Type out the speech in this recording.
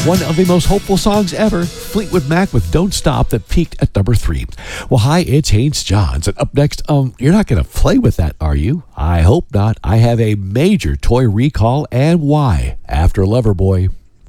One of the most hopeful songs ever, Fleetwood Mac with Don't Stop, that peaked at number 3. Well, hi, it's Haynes Johns. And up next, you're not going to play with that, are you? I hope not. I have a major toy recall and why after Loverboy.